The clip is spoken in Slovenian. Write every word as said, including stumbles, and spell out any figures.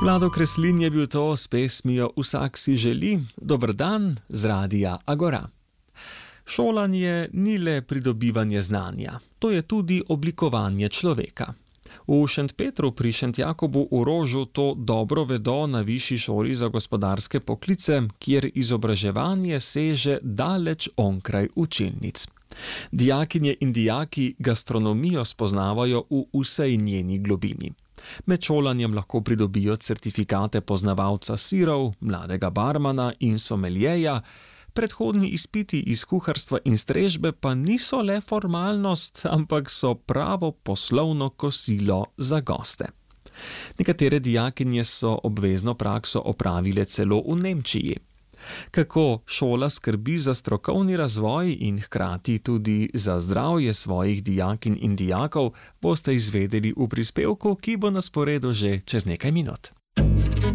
Vlado Kreslin je bil to s pesmijo Vsak si želi. Dober dan z radia Agora. Šolanje ni le pridobivanje znanja, to je tudi oblikovanje človeka. V Šentpetru pri Šentjakobu v Rožu to dobro vedo na Višji šoli za gospodarske poklice, kjer izobraževanje seže daleč onkraj učilnic. Dijakinje in dijaki gastronomijo spoznavajo v vsej njeni globini. Med šolanjem lahko pridobijo certifikate poznavalca sirov, mladega barmana in someljeja. Predhodni izpiti iz kuharstva in strežbe pa niso le formalnost, ampak so pravo poslovno kosilo za goste. Nekatere dijakinje so obvezno prakso opravile celo v Nemčiji. Kako šola skrbi za strokovni razvoj in hkrati tudi za zdravje svojih dijakinj in dijakov, boste izvedeli v prispevku, ki bo na sporedu že čez nekaj minut.